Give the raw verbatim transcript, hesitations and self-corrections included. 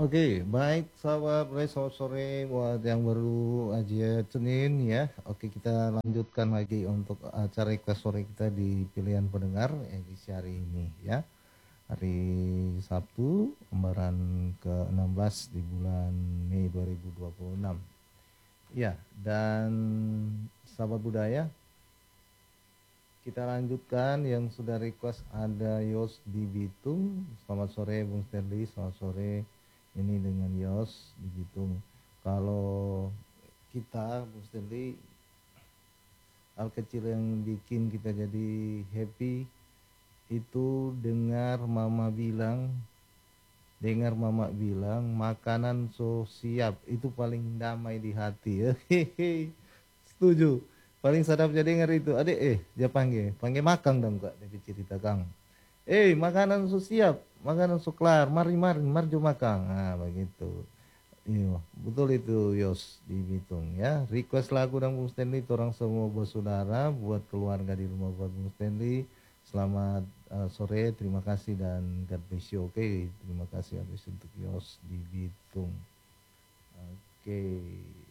Oke, baik sahabat Ray, selamat sore buat yang baru aja Senin ya. Oke, kita lanjutkan lagi untuk acara request sore kita di pilihan pendengar edisi hari ini ya. Hari Sabtu, lembaran ke enam belas di bulan Mei dua ribu dua puluh enam. Ya, dan sahabat budaya, kita lanjutkan yang sudah request ada Yos di Bitung. Selamat sore Bung Stanley, selamat sore. Ini dengan Yos di Bitung. Kalau kita Bung Stanley, hal kecil yang bikin kita jadi happy itu dengar mama bilang dengar mama bilang makanan so siap, itu paling damai di hati ya. Hehehe, setuju, paling sadap jadi denger itu adek, eh dia panggil panggil makan dong kak, dia cerita Kang, eh makanan so siap, makanan so kelar, mari mari mari jo makan, nah begitu. Iya betul itu Yos di Bitung ya. Request lagu dan Bung Stanley, orang semua bersaudara buat keluarga di rumah buat Bung Stanley. Selamat uh, sore, terima kasih dan God bless you. Oke, terima kasih habis untuk Yos di Bitung. Oke.